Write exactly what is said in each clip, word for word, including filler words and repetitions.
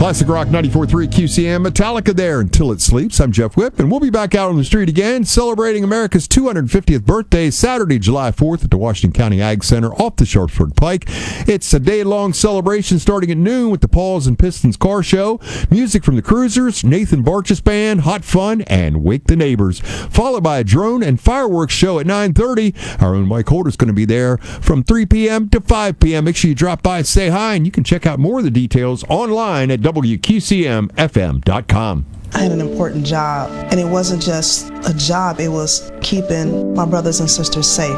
Classic Rock ninety-four point three Q C M, Metallica there until it sleeps. I'm Jeff Whip, and we'll be back out on the street again celebrating America's two hundred fiftieth birthday Saturday, July fourth at the Washington County Ag Center off the Sharpsburg Pike. It's a day-long celebration starting at noon with the Paws and Pistons Car Show, music from the Cruisers, Nathan Barch's Band, Hot Fun, and Wake the Neighbors, followed by a drone and fireworks show at nine thirty. Our own Mike Holder's going to be there from three p.m. to five p.m. Make sure you drop by and say hi, and you can check out more of the details online at W Q C M F M dot com. I had an important job, and it wasn't just a job, it was keeping my brothers and sisters safe.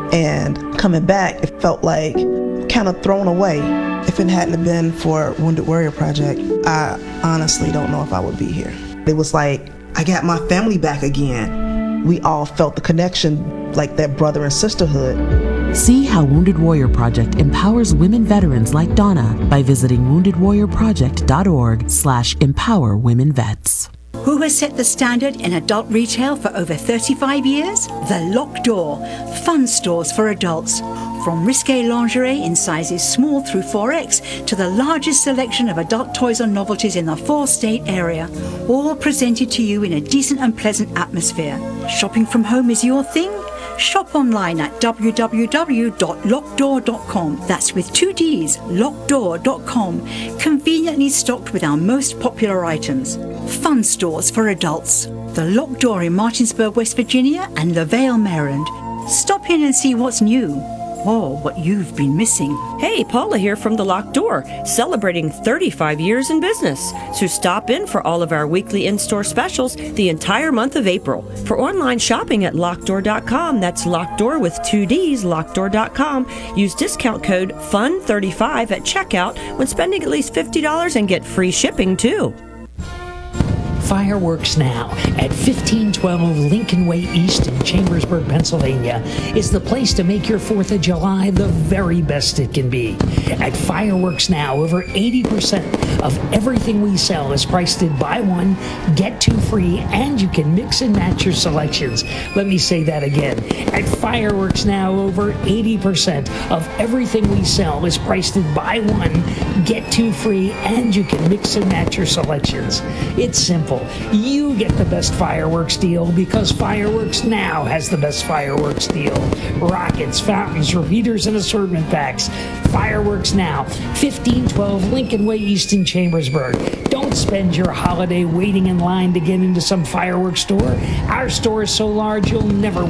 And coming back, it felt like kind of thrown away. If it hadn't been for Wounded Warrior Project, I honestly don't know if I would be here. It was like, I got my family back again. We all felt the connection, like that brother and sisterhood. See how Wounded Warrior Project empowers women veterans like Donna by visiting wounded warrior project dot org slash empower women vets. Who has set the standard in adult retail for over thirty-five years? The Locked Door, fun stores for adults. From risque lingerie in sizes small through four X to the largest selection of adult toys and novelties in the four-state area, all presented to you in a decent and pleasant atmosphere. Shopping from home is your thing? Shop online at w w w dot locked door dot com. That's with two D's, locked door dot com. Conveniently stocked with our most popular items. Fun stores for adults. The Locked Door in Martinsburg, West Virginia and LaVale, Maryland. Stop in and see what's new. Or what you've been missing. Hey, Paula here from The Locked Door, celebrating thirty-five years in business. So stop in for all of our weekly in-store specials the entire month of April. For online shopping at locked door dot com, that's Locked Door with two D's, locked door dot com. Use discount code F U N thirty-five at checkout when spending at least fifty dollars and get free shipping too. Fireworks Now at fifteen twelve Lincoln Way East in Chambersburg, Pennsylvania is the place to make your fourth of July the very best it can be. At Fireworks Now, over eighty percent of everything we sell is priced at buy one, get two free, and you can mix and match your selections. Let me say that again. At Fireworks Now, over eighty percent of everything we sell is priced at buy one, get two free, and you can mix and match your selections. It's simple. You get the best fireworks deal because Fireworks Now has the best fireworks deal. Rockets, fountains, repeaters, and assortment packs. Fireworks Now, fifteen twelve Lincoln Way East in Chambersburg. Don't spend your holiday waiting in line to get into some fireworks store. Our store is so large you'll never